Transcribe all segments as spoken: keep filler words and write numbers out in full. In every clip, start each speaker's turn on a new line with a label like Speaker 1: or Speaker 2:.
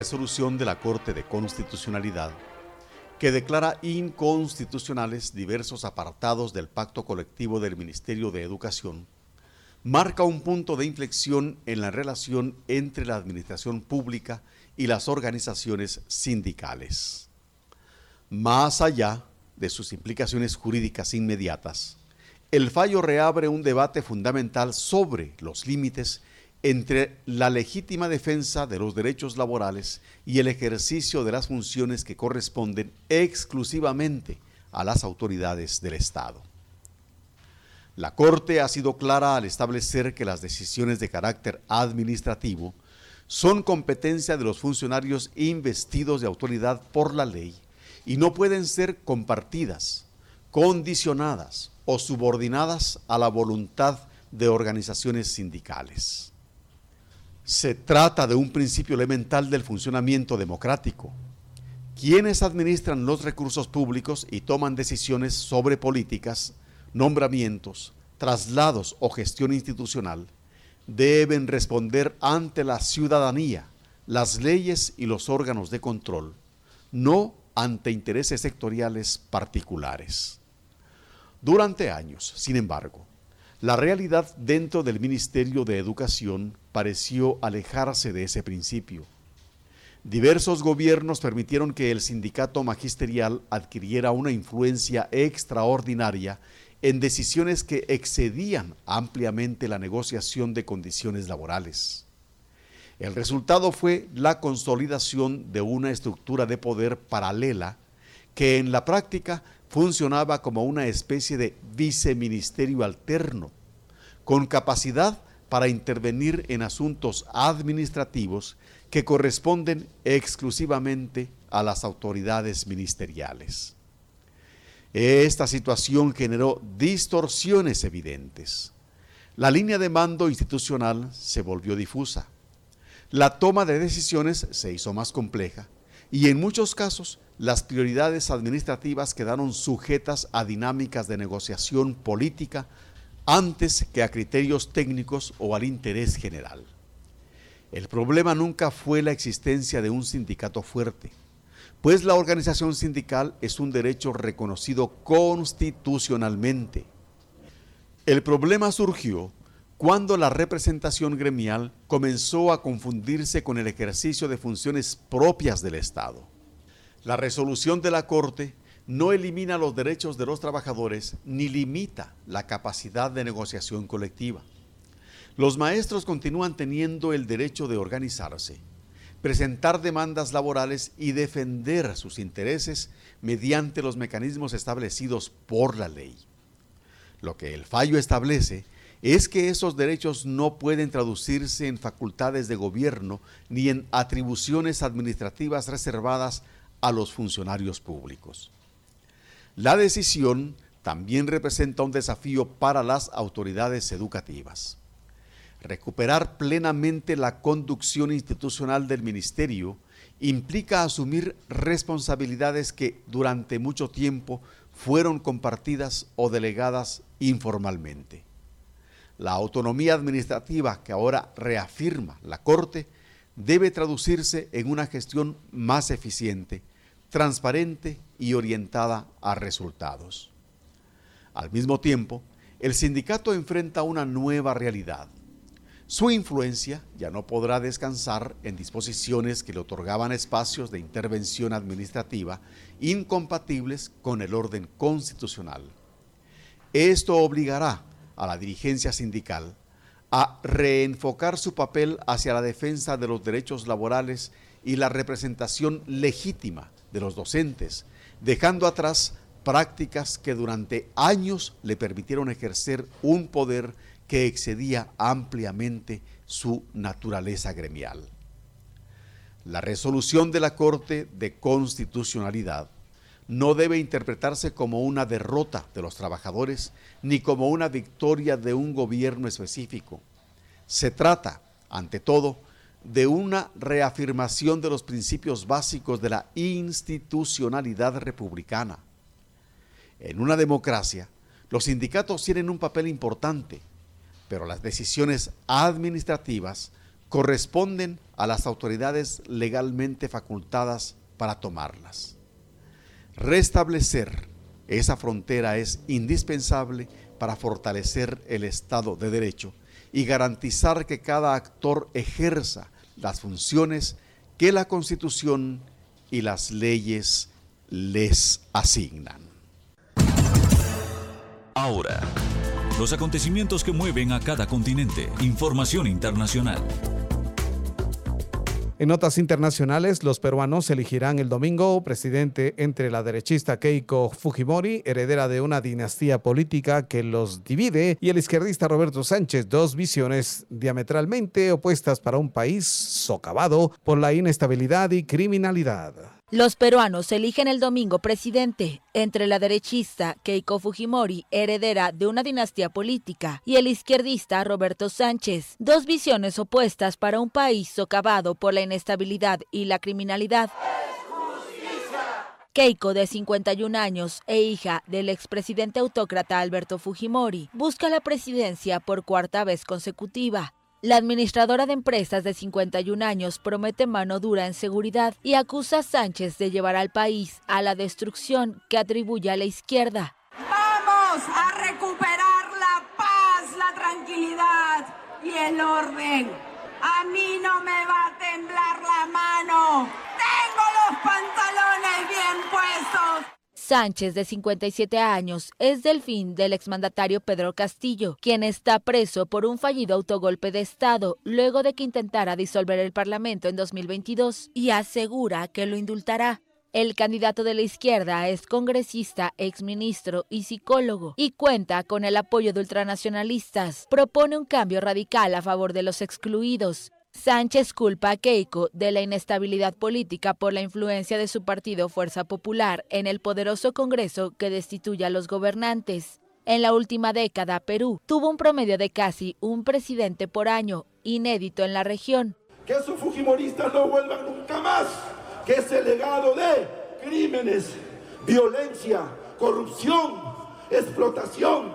Speaker 1: Resolución de la Corte de Constitucionalidad que declara inconstitucionales diversos apartados del pacto colectivo del Ministerio de Educación, marca un punto de inflexión en la relación entre la administración pública y las organizaciones sindicales. Más allá de sus implicaciones jurídicas inmediatas, el fallo reabre un debate fundamental sobre los límites entre la legítima defensa de los derechos laborales y el ejercicio de las funciones que corresponden exclusivamente a las autoridades del Estado. La Corte ha sido clara al establecer que las decisiones de carácter administrativo son competencia de los funcionarios investidos de autoridad por la ley y no pueden ser compartidas, condicionadas o subordinadas a la voluntad de organizaciones sindicales. Se trata de un principio elemental del funcionamiento democrático. Quienes administran los recursos públicos y toman decisiones sobre políticas, nombramientos, traslados o gestión institucional, deben responder ante la ciudadanía, las leyes y los órganos de control, no ante intereses sectoriales particulares. Durante años, sin embargo, la realidad dentro del Ministerio de Educación pareció alejarse de ese principio. Diversos gobiernos permitieron que el sindicato magisterial adquiriera una influencia extraordinaria en decisiones que excedían ampliamente la negociación de condiciones laborales. El resultado fue la consolidación de una estructura de poder paralela que en la práctica funcionaba como una especie de viceministerio alterno, con capacidad para intervenir en asuntos administrativos que corresponden exclusivamente a las autoridades ministeriales. Esta situación generó distorsiones evidentes. La línea de mando institucional se volvió difusa. La toma de decisiones se hizo más compleja y en muchos casos las prioridades administrativas quedaron sujetas a dinámicas de negociación política antes que a criterios técnicos o al interés general. El problema nunca fue la existencia de un sindicato fuerte, pues la organización sindical es un derecho reconocido constitucionalmente. El problema surgió cuando la representación gremial comenzó a confundirse con el ejercicio de funciones propias del Estado. La resolución de la Corte no elimina los derechos de los trabajadores ni limita la capacidad de negociación colectiva. Los maestros continúan teniendo el derecho de organizarse, presentar demandas laborales y defender sus intereses mediante los mecanismos establecidos por la ley. Lo que el fallo establece es que esos derechos no pueden traducirse en facultades de gobierno ni en atribuciones administrativas reservadas a los funcionarios públicos. La decisión también representa un desafío para las autoridades educativas. Recuperar plenamente la conducción institucional del ministerio implica asumir responsabilidades que durante mucho tiempo fueron compartidas o delegadas informalmente. La autonomía administrativa que ahora reafirma la Corte debe traducirse en una gestión más eficiente, transparente y orientada a resultados. Al mismo tiempo, el sindicato enfrenta una nueva realidad. Su influencia ya no podrá descansar en disposiciones que le otorgaban espacios de intervención administrativa incompatibles con el orden constitucional. Esto obligará a la dirigencia sindical a reenfocar su papel hacia la defensa de los derechos laborales y la representación legítima de los docentes, dejando atrás prácticas que durante años le permitieron ejercer un poder que excedía ampliamente su naturaleza gremial. La resolución de la Corte de Constitucionalidad no debe interpretarse como una derrota de los trabajadores ni como una victoria de un gobierno específico. Se trata, ante todo, de una reafirmación de los principios básicos de la institucionalidad republicana. En una democracia, los sindicatos tienen un papel importante, pero las decisiones administrativas corresponden a las autoridades legalmente facultadas para tomarlas. Restablecer esa frontera es indispensable para fortalecer el Estado de Derecho y garantizar que cada actor ejerza las funciones que la Constitución y las leyes les asignan.
Speaker 2: Ahora, los acontecimientos que mueven a cada continente. Información internacional.
Speaker 3: En notas internacionales, los peruanos elegirán el domingo presidente entre la derechista Keiko Fujimori, heredera de una dinastía política que los divide, y el izquierdista Roberto Sánchez, dos visiones diametralmente opuestas para un país socavado por la inestabilidad y criminalidad.
Speaker 4: Los peruanos eligen el domingo presidente entre la derechista Keiko Fujimori, heredera de una dinastía política, y el izquierdista Roberto Sánchez, dos visiones opuestas para un país socavado por la inestabilidad y la criminalidad. Keiko, de cincuenta y un años e hija del expresidente autócrata Alberto Fujimori, busca la presidencia por cuarta vez consecutiva. La administradora de empresas de cincuenta y un años promete mano dura en seguridad y acusa a Sánchez de llevar al país a la destrucción que atribuye a la izquierda.
Speaker 5: Vamos a recuperar la paz, la tranquilidad y el orden. A mí no me va a temblar la mano. Tengo los pantalones bien puestos.
Speaker 4: Sánchez, de cincuenta y siete años, es delfín del exmandatario Pedro Castillo, quien está preso por un fallido autogolpe de Estado luego de que intentara disolver el Parlamento en dos mil veintidós, y asegura que lo indultará. El candidato de la izquierda es congresista, exministro y psicólogo, y cuenta con el apoyo de ultranacionalistas. Propone un cambio radical a favor de los excluidos. Sánchez culpa a Keiko de la inestabilidad política por la influencia de su partido Fuerza Popular en el poderoso Congreso que destituye a los gobernantes. En la última década, Perú tuvo un promedio de casi un presidente por año, inédito en la región.
Speaker 6: Que esos fujimoristas no vuelvan nunca más, que ese legado de crímenes, violencia, corrupción, explotación,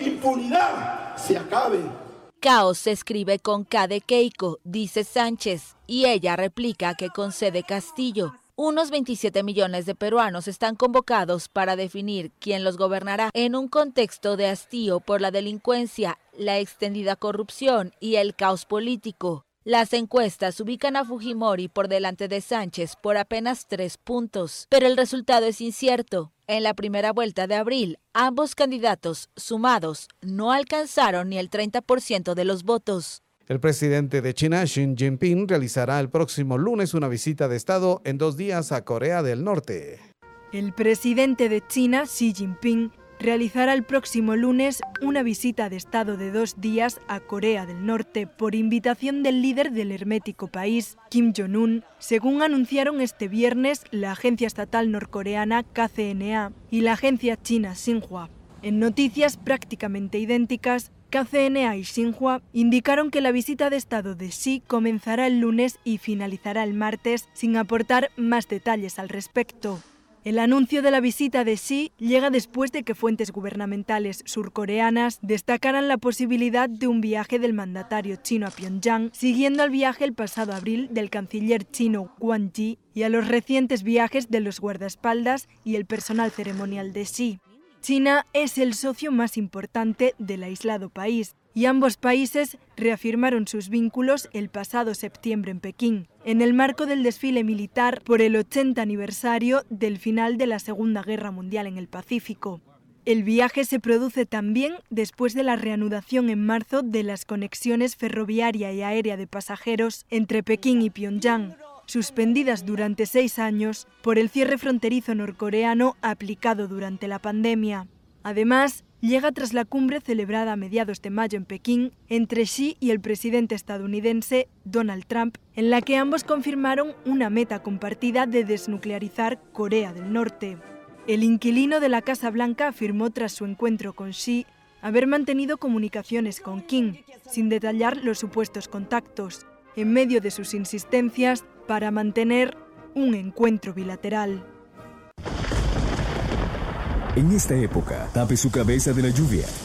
Speaker 6: impunidad se acabe.
Speaker 4: Caos se escribe con K de Keiko, dice Sánchez, y ella replica que con C de Castillo. Unos veintisiete millones de peruanos están convocados para definir quién los gobernará en un contexto de hastío por la delincuencia, la extendida corrupción y el caos político. Las encuestas ubican a Fujimori por delante de Sánchez por apenas tres puntos, pero el resultado es incierto. En la primera vuelta de abril, ambos candidatos sumados no alcanzaron ni el treinta por ciento de los votos.
Speaker 3: El presidente de China, Xi Jinping, realizará el próximo lunes una visita de Estado en dos días a Corea del Norte.
Speaker 7: El presidente de China, Xi Jinping, realizará el próximo lunes una visita de Estado de dos días a Corea del Norte por invitación del líder del hermético país, Kim Jong-un, según anunciaron este viernes la agencia estatal norcoreana K C N A y la agencia china Xinhua. En noticias prácticamente idénticas, K C N A y Xinhua indicaron que la visita de Estado de Xi comenzará el lunes y finalizará el martes, sin aportar más detalles al respecto. El anuncio de la visita de Xi llega después de que fuentes gubernamentales surcoreanas destacaran la posibilidad de un viaje del mandatario chino a Pyongyang, siguiendo al viaje el pasado abril del canciller chino Wang Yi y a los recientes viajes de los guardaespaldas y el personal ceremonial de Xi. China es el socio más importante del aislado país, y ambos países reafirmaron sus vínculos el pasado septiembre en Pekín, en el marco del desfile militar por el ochenta aniversario del final de la Segunda Guerra Mundial en el Pacífico. El viaje se produce también después de la reanudación en marzo de las conexiones ferroviaria y aérea de pasajeros entre Pekín y Pyongyang, suspendidas durante seis años por el cierre fronterizo norcoreano aplicado durante la pandemia. Además, llega tras la cumbre celebrada a mediados de mayo en Pekín entre Xi y el presidente estadounidense Donald Trump, en la que ambos confirmaron una meta compartida de desnuclearizar Corea del Norte. El inquilino de la Casa Blanca afirmó tras su encuentro con Xi haber mantenido comunicaciones con Kim, sin detallar los supuestos contactos, en medio de sus insistencias para mantener un encuentro bilateral.
Speaker 2: En esta época, tape su cabeza de la lluvia.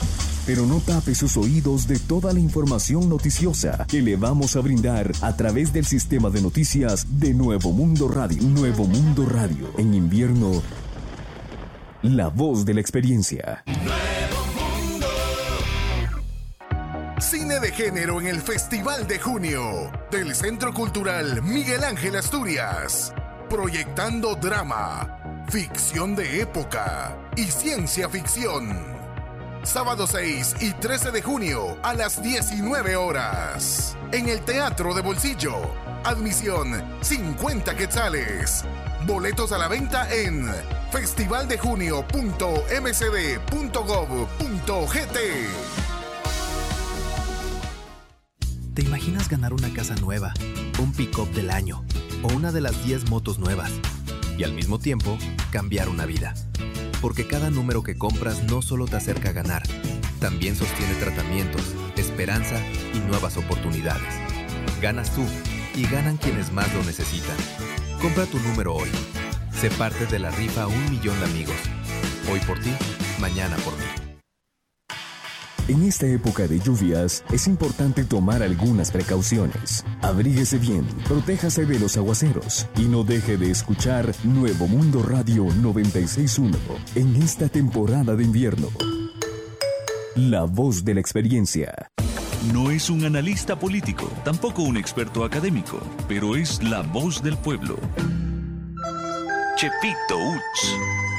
Speaker 8: pero no tape sus oídos de toda la información noticiosa que le vamos a brindar a través del sistema de noticias de Nuevo Mundo Radio. Nuevo Mundo Radio. En invierno, la voz de la experiencia.
Speaker 9: Cine de género en el Festival de Junio del Centro Cultural Miguel Ángel Asturias. Proyectando drama, ficción de época y ciencia ficción. Sábado seis y trece de junio a las diecinueve horas. En el Teatro de Bolsillo. Admisión cincuenta quetzales. Boletos a la venta en festival de junio punto m c d punto gov punto g t.
Speaker 10: ¿Te imaginas ganar una casa nueva, un pick-up del año o una de las diez motos nuevas y al mismo tiempo cambiar una vida? Porque cada número que compras no solo te acerca a ganar, también sostiene tratamientos, esperanza y nuevas oportunidades. Ganas tú y ganan quienes más lo necesitan. Compra tu número hoy. Sé parte de la rifa Un Millón de Amigos. Hoy por ti, mañana por mí.
Speaker 8: En esta época de lluvias, es importante tomar algunas precauciones. Abríguese bien, protéjase de los aguaceros y no deje de escuchar Nuevo Mundo Radio noventa y seis punto uno en esta temporada de invierno. La voz de la experiencia.
Speaker 2: No es un analista político, tampoco un experto académico, pero es la voz del pueblo. Chepito Uts.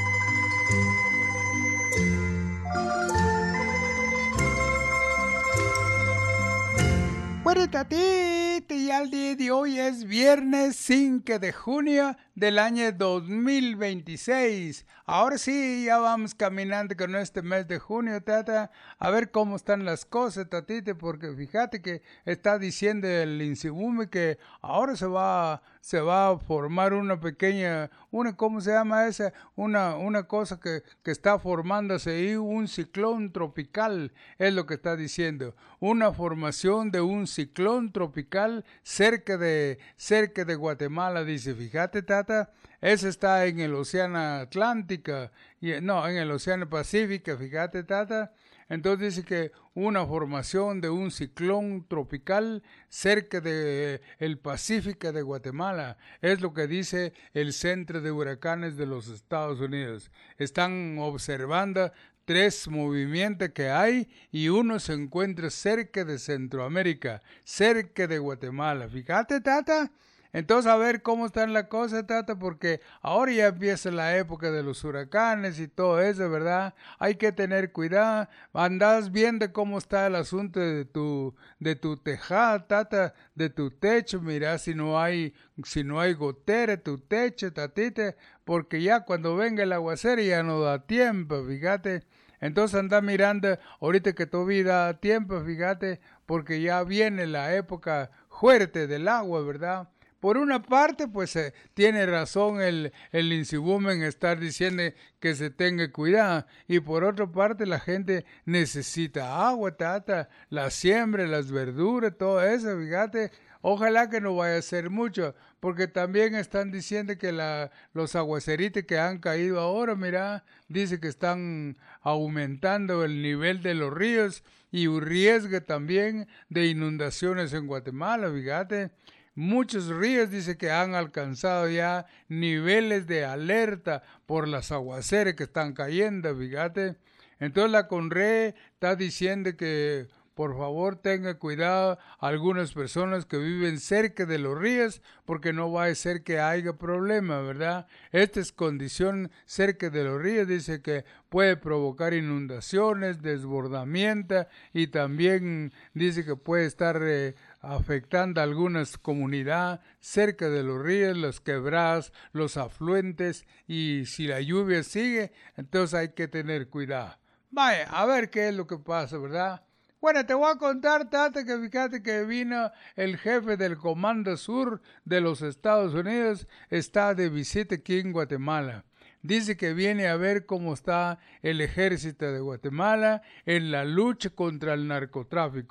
Speaker 11: Bueno, tatita, y al día de hoy es viernes cinco de junio del año dos mil veintiséis. Ahora sí, ya vamos caminando con este mes de junio, tata. A ver cómo están las cosas, tatita, porque fíjate que está diciendo el INSIBUME que ahora se va, se va a formar una pequeña, una, ¿cómo se llama esa? Una, una cosa que, que está formándose ahí, un ciclón tropical, es lo que está diciendo. Una formación de un ciclón tropical cerca de, cerca de Guatemala, dice, fíjate, tata. Ese está en el Océano Atlántico, y, no, en el Océano Pacífico, fíjate, tata. Entonces dice que una formación de un ciclón tropical cerca del Pacífico de Guatemala. Es lo que dice el Centro de Huracanes de los Estados Unidos. Están observando tres movimientos que hay y uno se encuentra cerca de Centroamérica, cerca de Guatemala. Fíjate, tata. Entonces, a ver cómo están las cosas, tata, porque ahora ya empieza la época de los huracanes y todo eso, ¿verdad? Hay que tener cuidado. Andás viendo cómo está el asunto de tu, de tu tejado, tata, de tu techo. Mira si no hay, si no hay gotera, tu techo, tatita, porque ya cuando venga el aguacero ya no da tiempo, fíjate. Entonces anda mirando, ahorita que todavía da tiempo, fíjate, porque ya viene la época fuerte del agua, ¿verdad? Por una parte, pues eh, tiene razón el, el INSIBUME en estar diciendo que se tenga cuidado. Y por otra parte, la gente necesita agua, tata, la siembra, las verduras, todo eso, fíjate. Ojalá que no vaya a ser mucho, porque también están diciendo que la, los aguaceritos que han caído ahora, mira, dice que están aumentando el nivel de los ríos y un riesgo también de inundaciones en Guatemala, fíjate. Muchos ríos dice que han alcanzado ya niveles de alerta por las aguaceras que están cayendo, fíjate. Entonces la CONRE está diciendo que por favor tenga cuidado algunas personas que viven cerca de los ríos porque no va a ser que haya problema, ¿verdad? Esta es condición cerca de los ríos, dice que puede provocar inundaciones, desbordamiento y también dice que puede estar eh, afectando a algunas comunidades cerca de los ríos, los quebradas, los afluentes, y si la lluvia sigue, entonces hay que tener cuidado. Vaya, a ver qué es lo que pasa, ¿verdad? Bueno, te voy a contar, tata, que fíjate que vino el jefe del Comando Sur de los Estados Unidos, está de visita aquí en Guatemala. Dice que viene a ver cómo está el ejército de Guatemala en la lucha contra el narcotráfico.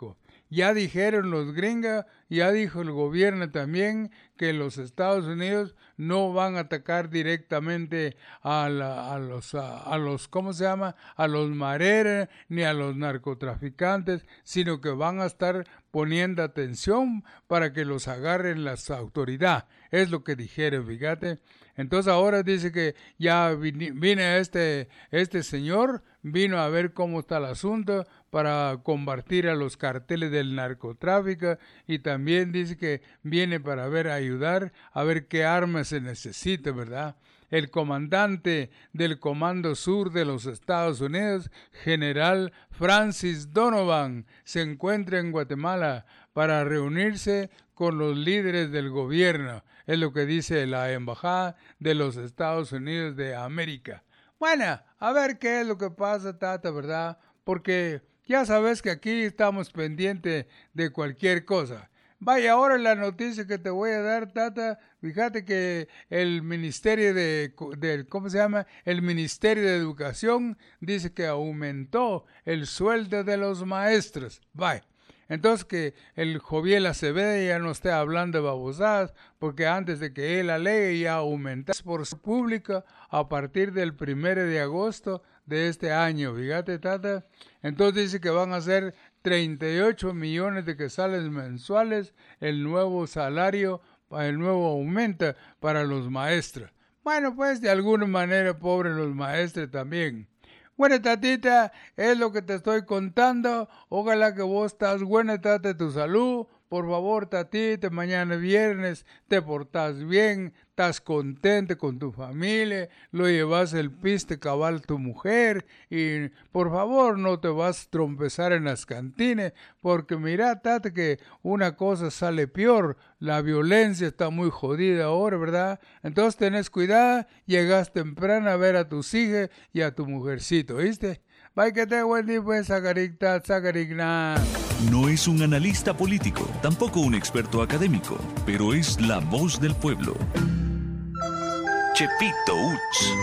Speaker 11: Ya dijeron los gringos, ya dijo el gobierno también que los Estados Unidos no van a atacar directamente a, la, a los, a, a los, ¿cómo se llama? A los mareros ni a los narcotraficantes, sino que van a estar poniendo atención para que los agarren las autoridades. Es lo que dijeron, fíjate. Entonces ahora dice que ya viene este, este señor, vino a ver cómo está el asunto para combatir a los carteles del narcotráfico y también dice que viene para ver, ayudar, a ver qué armas se necesita, ¿verdad? El comandante del Comando Sur de los Estados Unidos, General Francis Donovan, se encuentra en Guatemala para reunirse con los líderes del gobierno. Es lo que dice la Embajada de los Estados Unidos de América. Bueno, a ver qué es lo que pasa, Tata, ¿verdad? Porque ya sabes que aquí estamos pendientes de cualquier cosa. Vaya, ahora la noticia que te voy a dar, Tata, fíjate que el Ministerio de, de, ¿cómo se llama? El Ministerio de Educación dice que aumentó el sueldo de los maestros. Vaya. Entonces que el Joviel Acevedo ya no esté hablando de babosadas, porque antes de que él alegue ya aumentó por su pública a partir del primero de agosto de este año, fíjate, Tata. Entonces dice que van a ser treinta y ocho millones de quetzales mensuales el nuevo salario, el nuevo aumento para los maestros. Bueno, pues de alguna manera pobres los maestros también. Bueno, Tatita, es lo que te estoy contando. Ojalá que vos estás buena, Tata, de tu salud. Por favor, Tatita, mañana viernes te portás bien, estás contente con tu familia, lo llevas el piste cabal tu mujer y por favor no te vas a trompezar en las cantinas porque mira, Tata, que una cosa sale peor, la violencia está muy jodida ahora, ¿verdad? Entonces tenés cuidado, llegas temprano a ver a tus hijas y a tu mujercito, ¿viste? Bye, que te buen día, pues, sacaricta, sacaricna.
Speaker 2: No es un analista político, tampoco un experto académico, pero es la voz del pueblo. Chepito Uch.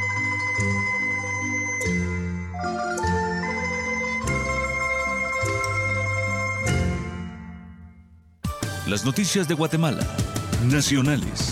Speaker 2: Las noticias de Guatemala, nacionales.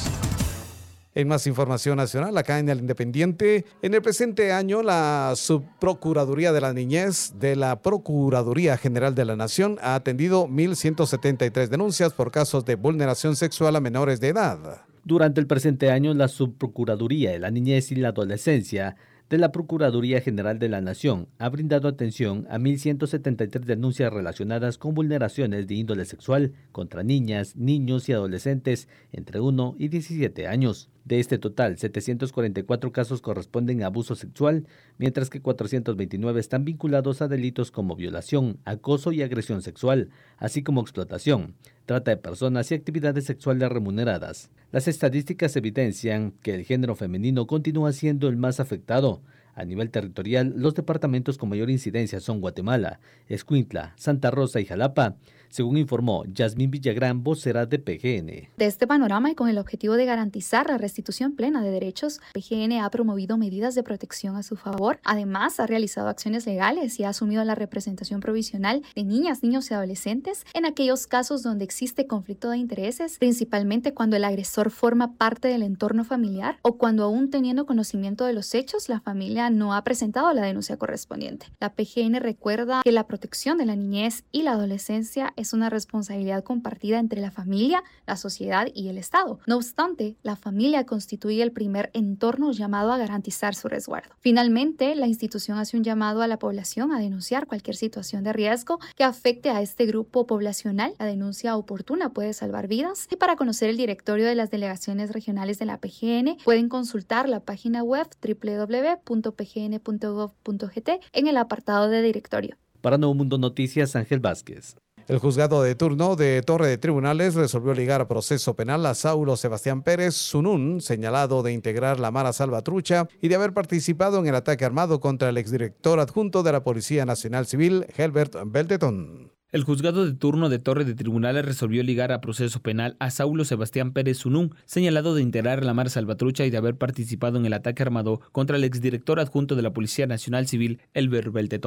Speaker 3: En más información nacional, acá en El Independiente, en el presente año la Subprocuraduría de la Niñez de la Procuraduría General de la Nación ha atendido mil ciento setenta y tres denuncias por casos de vulneración sexual a menores de edad.
Speaker 12: Durante el presente año, la Subprocuraduría de la Niñez y la Adolescencia de la Procuraduría General de la Nación ha brindado atención a mil ciento setenta y tres denuncias relacionadas con vulneraciones de índole sexual contra niñas, niños y adolescentes entre uno y diecisiete años. De este total, setecientos cuarenta y cuatro casos corresponden a abuso sexual, mientras que cuatrocientos veintinueve están vinculados a delitos como violación, acoso y agresión sexual, así como explotación, trata de personas y actividades sexuales remuneradas. Las estadísticas evidencian que el género femenino continúa siendo el más afectado. A nivel territorial, los departamentos con mayor incidencia son Guatemala, Escuintla, Santa Rosa y Jalapa, según informó Yasmín Villagrán, vocera de P G N.
Speaker 13: De este panorama y con el objetivo de garantizar la restitución plena de derechos, P G N ha promovido medidas de protección a su favor. Además, ha realizado acciones legales y ha asumido la representación provisional de niñas, niños y adolescentes en aquellos casos donde existe conflicto de intereses, principalmente cuando el agresor forma parte del entorno familiar o cuando aún teniendo conocimiento de los hechos, la familia no ha presentado la denuncia correspondiente. La P G N recuerda que la protección de la niñez y la adolescencia es una responsabilidad compartida entre la familia, la sociedad y el Estado. No obstante, la familia constituye el primer entorno llamado a garantizar su resguardo. Finalmente, la institución hace un llamado a la población a denunciar cualquier situación de riesgo que afecte a este grupo poblacional. La denuncia oportuna puede salvar vidas y para conocer el directorio de las delegaciones regionales de la P G N pueden consultar la página web doble u doble u doble u punto p g n punto gov punto g t en el apartado de directorio.
Speaker 12: Para Nuevo Mundo Noticias, Ángel Vázquez.
Speaker 3: El juzgado de turno de Torre de Tribunales resolvió ligar a proceso penal a Saulo Sebastián Pérez Sunún, señalado de integrar la Mara Salvatrucha y de haber participado en el ataque armado contra el exdirector adjunto de la Policía Nacional Civil, Helbert Beltetón.
Speaker 14: El juzgado de turno de Torre de Tribunales resolvió ligar a proceso penal a Saulo Sebastián Pérez Sunún, señalado de integrar la Mara Salvatrucha y de haber participado en el ataque armado contra el exdirector adjunto de la Policía Nacional Civil, Helbert Beltetón.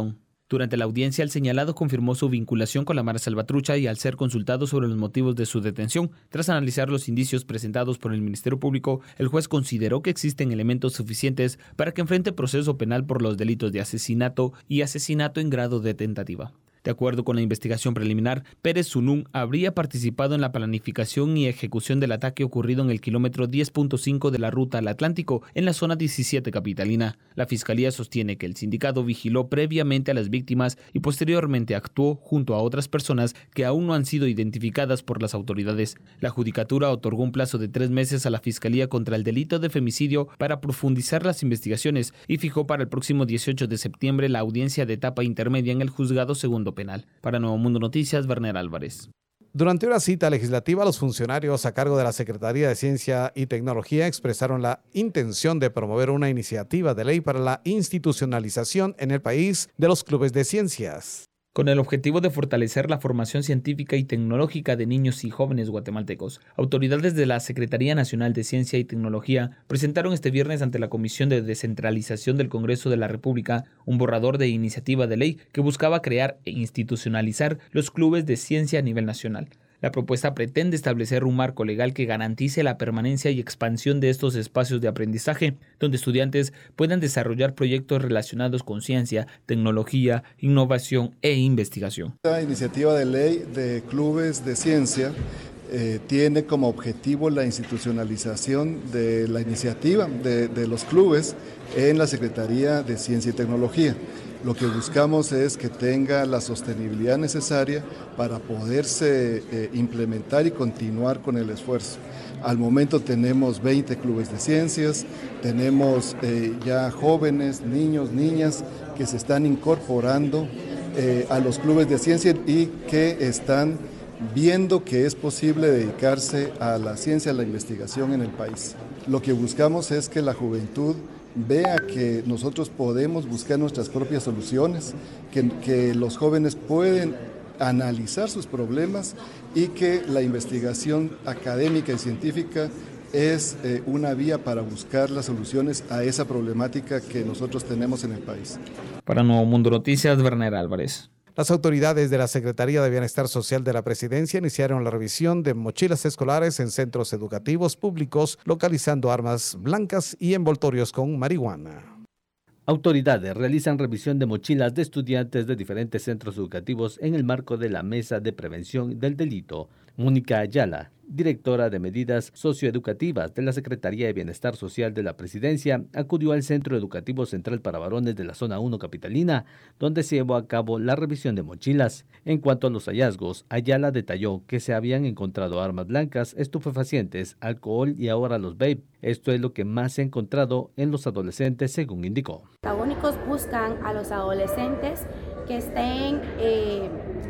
Speaker 14: Durante la audiencia, el señalado confirmó su vinculación con la Mara Salvatrucha y al ser consultado sobre los motivos de su detención, tras analizar los indicios presentados por el Ministerio Público, el juez consideró que existen elementos suficientes para que enfrente proceso penal por los delitos de asesinato y asesinato en grado de tentativa. De acuerdo con la investigación preliminar, Pérez Sunún habría participado en la planificación y ejecución del ataque ocurrido en el kilómetro diez punto cinco de la ruta al Atlántico, en la zona diecisiete capitalina. La Fiscalía sostiene que el sindicado vigiló previamente a las víctimas y posteriormente actuó junto a otras personas que aún no han sido identificadas por las autoridades. La Judicatura otorgó un plazo de tres meses a la Fiscalía contra el delito de femicidio para profundizar las investigaciones y fijó para el próximo dieciocho de septiembre la audiencia de etapa intermedia en el Juzgado Segundo Penal. Para Nuevo Mundo Noticias, Werner Álvarez.
Speaker 3: Durante una cita legislativa, los funcionarios a cargo de la Secretaría de Ciencia y Tecnología expresaron la intención de promover una iniciativa de ley para la institucionalización en el país de los clubes de ciencias,
Speaker 14: con el objetivo de fortalecer la formación científica y tecnológica de niños y jóvenes guatemaltecos. Autoridades de la Secretaría Nacional de Ciencia y Tecnología presentaron este viernes ante la Comisión de Descentralización del Congreso de la República un borrador de iniciativa de ley que buscaba crear e institucionalizar los clubes de ciencia a nivel nacional. La propuesta pretende establecer un marco legal que garantice la permanencia y expansión de estos espacios de aprendizaje, donde estudiantes puedan desarrollar proyectos relacionados con ciencia, tecnología, innovación e investigación.
Speaker 15: Esta iniciativa de ley de clubes de ciencia eh, tiene como objetivo la institucionalización de la iniciativa de, de los clubes en la Secretaría de Ciencia y Tecnología. Lo que buscamos es que tenga la sostenibilidad necesaria para poderse eh, implementar y continuar con el esfuerzo. Al momento tenemos veinte clubes de ciencias, tenemos eh, ya jóvenes, niños, niñas que se están incorporando eh, a los clubes de ciencia y que están viendo que es posible dedicarse a la ciencia, a la investigación en el país. Lo que buscamos es que la juventud vea que nosotros podemos buscar nuestras propias soluciones, que, que los jóvenes pueden analizar sus problemas y que la investigación académica y científica es eh, una vía para buscar las soluciones a esa problemática que nosotros tenemos en el país.
Speaker 14: Para Nuevo Mundo Noticias, Werner Álvarez.
Speaker 3: Las autoridades de la Secretaría de Bienestar Social de la Presidencia iniciaron la revisión de mochilas escolares en centros educativos públicos, localizando armas blancas y envoltorios con marihuana.
Speaker 12: Autoridades realizan revisión de mochilas de estudiantes de diferentes centros educativos en el marco de la Mesa de Prevención del Delito. Mónica Ayala, directora de Medidas Socioeducativas de la Secretaría de Bienestar Social de la Presidencia, acudió al Centro Educativo Central para Varones de la Zona uno Capitalina, donde se llevó a cabo la revisión de mochilas. En cuanto a los hallazgos, Ayala detalló que se habían encontrado armas blancas, estupefacientes, alcohol y ahora los vape. Esto es lo que más se ha encontrado en los adolescentes, según indicó.
Speaker 16: Los antagónicos buscan a los adolescentes que estén eh,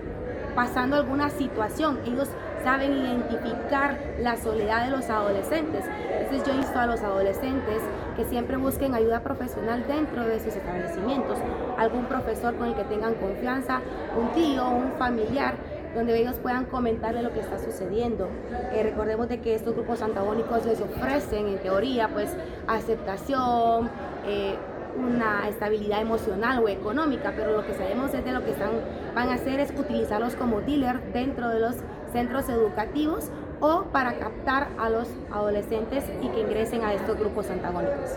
Speaker 16: pasando alguna situación. Ellos saben identificar la soledad de los adolescentes. Entonces yo insto a los adolescentes que siempre busquen ayuda profesional dentro de sus establecimientos. Algún profesor con el que tengan confianza, un tío, un familiar, donde ellos puedan comentarle lo que está sucediendo. Eh, recordemos de que estos grupos antagónicos les ofrecen, en teoría, pues aceptación, eh, una estabilidad emocional o económica, pero lo que sabemos es de lo que están, van a hacer es utilizarlos como dealer dentro de los centros educativos o para captar a los adolescentes y que ingresen a estos grupos antagónicos.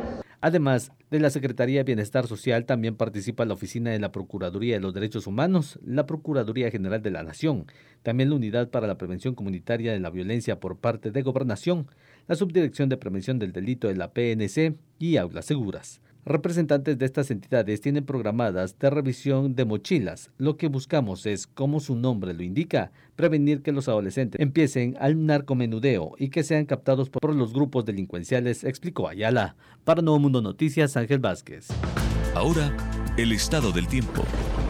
Speaker 12: Además de la Secretaría de Bienestar Social, también participa la Oficina de la Procuraduría de los Derechos Humanos, la Procuraduría General de la Nación, también la Unidad para la Prevención Comunitaria de la Violencia por parte de Gobernación, la Subdirección de Prevención del Delito de la P N C y Aulas Seguras. Representantes de estas entidades tienen programadas de revisión de mochilas. Lo que buscamos es, como su nombre lo indica, prevenir que los adolescentes empiecen al narcomenudeo y que sean captados por los grupos delincuenciales, explicó Ayala. Para Nuevo Mundo Noticias, Ángel Vázquez.
Speaker 2: Ahora, el estado del tiempo.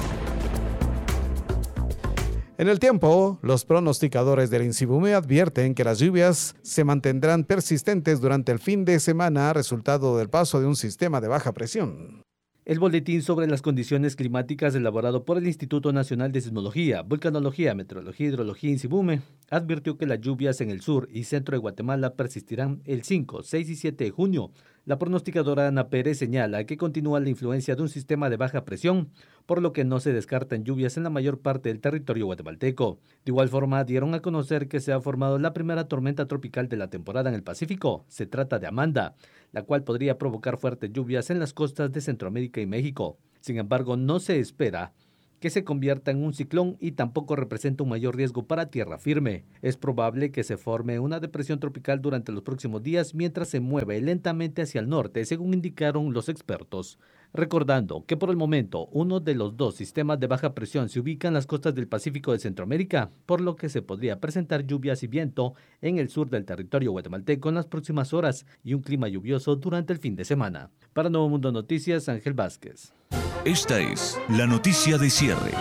Speaker 3: En el tiempo, los pronosticadores del INSIBUME advierten que las lluvias se mantendrán persistentes durante el fin de semana, resultado del paso de un sistema de baja presión.
Speaker 12: El boletín sobre las condiciones climáticas elaborado por el Instituto Nacional de Sismología, Vulcanología, Meteorología y Hidrología INSIBUME advirtió que las lluvias en el sur y centro de Guatemala persistirán el cinco, seis y siete de junio, La pronosticadora Ana Pérez señala que continúa la influencia de un sistema de baja presión, por lo que no se descartan lluvias en la mayor parte del territorio guatemalteco. De igual forma, dieron a conocer que se ha formado la primera tormenta tropical de la temporada en el Pacífico. Se trata de Amanda, la cual podría provocar fuertes lluvias en las costas de Centroamérica y México. Sin embargo, no se espera que se convierta en un ciclón y tampoco representa un mayor riesgo para tierra firme. Es probable que se forme una depresión tropical durante los próximos días mientras se mueve lentamente hacia el norte, según indicaron los expertos. Recordando que por el momento uno de los dos sistemas de baja presión se ubica en las costas del Pacífico de Centroamérica, por lo que se podría presentar lluvias y viento en el sur del territorio guatemalteco en las próximas horas y un clima lluvioso durante el fin de semana. Para Nuevo Mundo Noticias, Ángel Vázquez.
Speaker 2: Esta es la noticia de cierre.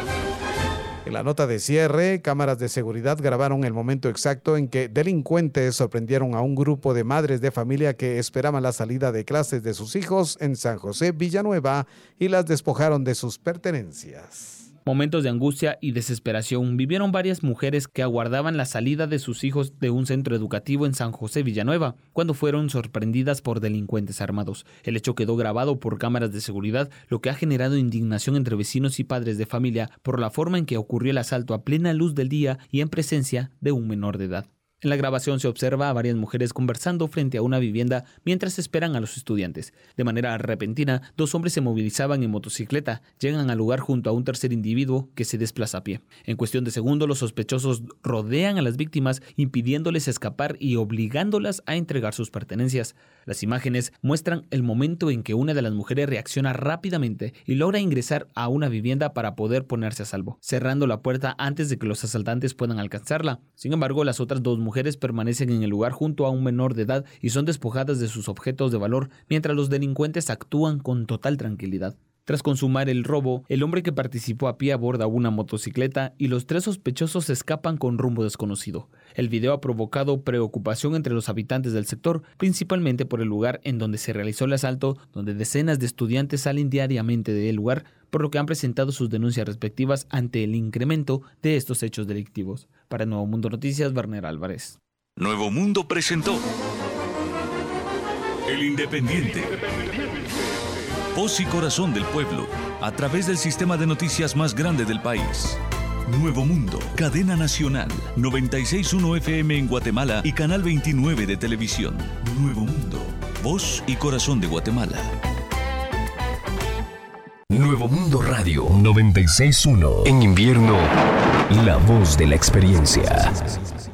Speaker 3: En la nota de cierre, cámaras de seguridad grabaron el momento exacto en que delincuentes sorprendieron a un grupo de madres de familia que esperaban la salida de clases de sus hijos en San José, Villanueva, y las despojaron de sus pertenencias.
Speaker 14: Momentos de angustia y desesperación vivieron varias mujeres que aguardaban la salida de sus hijos de un centro educativo en San José, Villanueva, cuando fueron sorprendidas por delincuentes armados. El hecho quedó grabado por cámaras de seguridad, lo que ha generado indignación entre vecinos y padres de familia por la forma en que ocurrió el asalto a plena luz del día y en presencia de un menor de edad. En la grabación se observa a varias mujeres conversando frente a una vivienda mientras esperan a los estudiantes. De manera repentina, dos hombres se movilizaban en motocicleta, llegan al lugar junto a un tercer individuo que se desplaza a pie. En cuestión de segundos, los sospechosos rodean a las víctimas, impidiéndoles escapar y obligándolas a entregar sus pertenencias. Las imágenes muestran el momento en que una de las mujeres reacciona rápidamente y logra ingresar a una vivienda para poder ponerse a salvo, cerrando la puerta antes de que los asaltantes puedan alcanzarla. Sin embargo, las otras dos mujeres mujeres permanecen en el lugar junto a un menor de edad y son despojadas de sus objetos de valor, mientras los delincuentes actúan con total tranquilidad. Tras consumar el robo, el hombre que participó a pie aborda una motocicleta y los tres sospechosos escapan con rumbo desconocido. El video ha provocado preocupación entre los habitantes del sector, principalmente por el lugar en donde se realizó el asalto, donde decenas de estudiantes salen diariamente del lugar, por lo que han presentado sus denuncias respectivas ante el incremento de estos hechos delictivos. Para Nuevo Mundo Noticias, Werner Álvarez.
Speaker 2: Nuevo Mundo presentó El Independiente. Voz y corazón del pueblo, a través del sistema de noticias más grande del país. Nuevo Mundo, cadena nacional, noventa y seis punto uno F M en Guatemala y canal veintinueve de televisión. Nuevo Mundo, voz y corazón de Guatemala.
Speaker 8: Nuevo Mundo Radio noventa y seis punto uno. En invierno, la voz de la experiencia.